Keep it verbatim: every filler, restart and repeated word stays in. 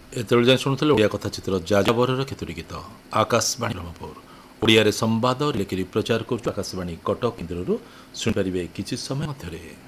ଏତେବେଳେ ଯାଏଁ ଶୁଣୁଥିଲେ ଓଡ଼ିଆ କଥାଚିତ୍ର ଯାଯାବରର କେତୋଟି ଗୀତ। ଆକାଶବାଣୀ ବ୍ରହ୍ମପୁର ଓଡ଼ିଆରେ ସମ୍ବାଦ ଲେଖିରି ପ୍ରଚାର କରୁଛୁ। ଆକାଶବାଣୀ କଟକ କେନ୍ଦ୍ରରୁ ଶୁଣିପାରିବେ କିଛି ସମୟ ମଧ୍ୟରେ।